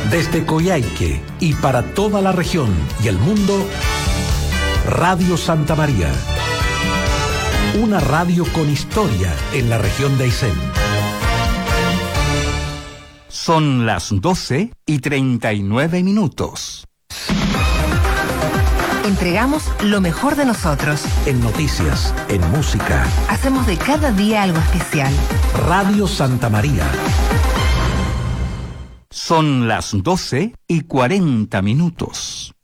Desde Coyhaique y para toda la región y el mundo, Radio Santa María. Una radio con historia en la región de Aysén. Son las 12:39. Entregamos lo mejor de nosotros. En noticias, en música. Hacemos de cada día algo especial. Radio Santa María. Son las 12:40.